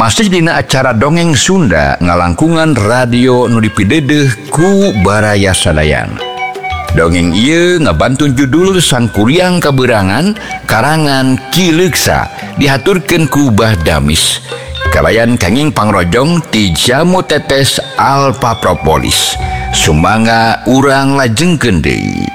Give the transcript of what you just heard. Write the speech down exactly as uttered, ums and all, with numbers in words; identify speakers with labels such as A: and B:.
A: masih dina acara dongeng Sunda ngalangkungan radio nu dipidedeh ku Baraya Sadayana. Dongeng ieu ngabantun judul Sang Kuryang Kaberangan karangan Ki Leuksa dihaturkeun ku Bah Damis. Kalayan kenging pangrojong ti Jamu Tetes Alpa Propolis. Sumangga urang lajengkeun deui.